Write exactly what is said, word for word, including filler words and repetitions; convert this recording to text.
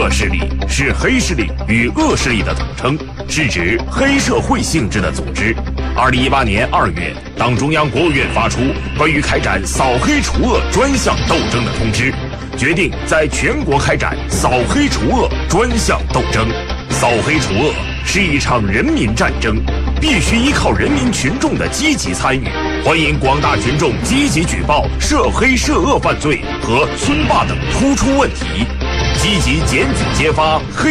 恶势力是黑势力与恶势力的统称，是指黑社会性质的组织。二零一八年二月，党中央、国务院发出关于开展扫黑除恶专项斗争的通知，决定在全国开展扫黑除恶专项斗争。扫黑除恶是一场人民战争，必须依靠人民群众的积极参与。欢迎广大群众积极举报涉黑涉恶犯罪和村霸等突出问题，积极检举揭发黑